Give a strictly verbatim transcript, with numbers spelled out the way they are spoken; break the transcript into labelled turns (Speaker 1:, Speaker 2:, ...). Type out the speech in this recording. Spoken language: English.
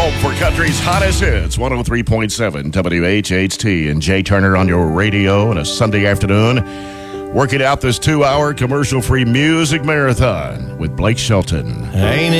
Speaker 1: home for country's hottest hits, one oh three point seven W H H T. And Jay Turner on your radio on a Sunday afternoon, working out this two-hour commercial-free music marathon with Blake Shelton.
Speaker 2: Ain't